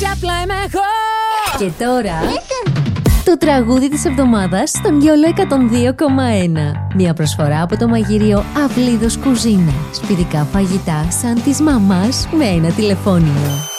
Κι απλά είμαι εγώ. Και τώρα το τραγούδι της εβδομάδας στον Γιόλο 102,1. Μια προσφορά από το μαγειρίο Αυλίδος Κουζίνα. Σπιτικά φαγητά σαν της μαμάς με ένα τηλεφώνημα.